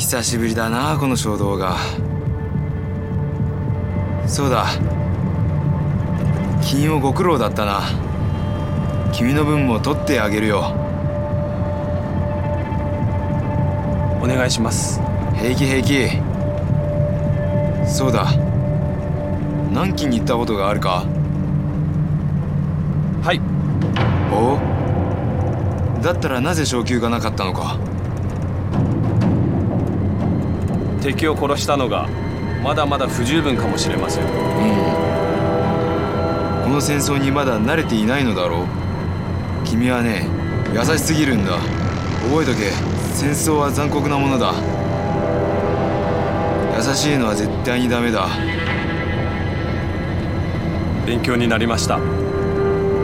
久しぶりだなこの衝動が。そうだ、金曜ご苦労だったな。君の分も取ってあげるよ。 お願いします。 平気平気。そうだ、南京に行ったことがあるか？ はい。 おう、だったらなぜ昇給がなかったのか？ 敵を殺したのがまだまだ不十分かもしれません。 この戦争にまだ慣れていないのだろう。君はね、優しすぎるんだ。覚えとけ、戦争は残酷なものだ。優しいのは絶対にダメだ。 勉強になりました。